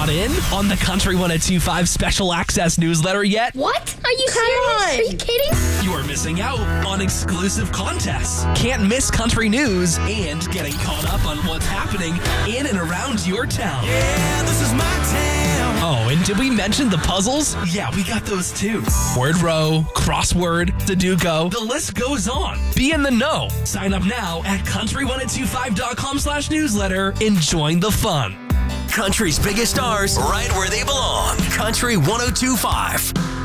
Not in on the Country 102.5 Special Access newsletter yet? What? Are you serious? Are you kidding? You're missing out on exclusive contests. Can't miss country news and getting caught up on what's happening in and around your town. Yeah, this is my town. Oh, and did we mention the puzzles? Yeah, we got those too. Word row, crossword, Sudoku, the list goes on. Be in the know. Sign up now at country1025.com/newsletter and join the fun. Country's biggest stars right where they belong. Country 102.5.